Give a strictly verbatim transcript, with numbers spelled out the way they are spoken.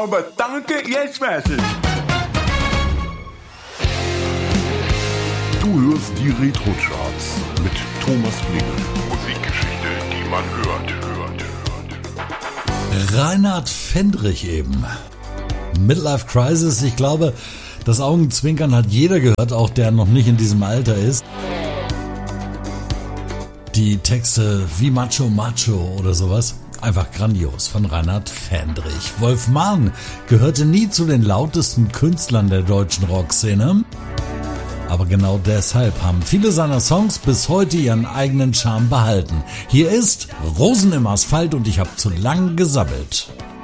aber danke, jetzt weiß ich. Du hörst die Retro-Charts mit Thomas Blingel. Musikgeschichte, die man hört, hört, hört. Reinhard Fendrich eben. Midlife Crisis, ich glaube, das Augenzwinkern hat jeder gehört, auch der noch nicht in diesem Alter ist. Die Texte wie Macho Macho oder sowas, einfach grandios von Reinhard Fendrich. Wolf Mahn gehörte nie zu den lautesten Künstlern der deutschen Rockszene. Aber genau deshalb haben viele seiner Songs bis heute ihren eigenen Charme behalten. Hier ist Rosen im Asphalt und ich hab zu lang gesabbelt.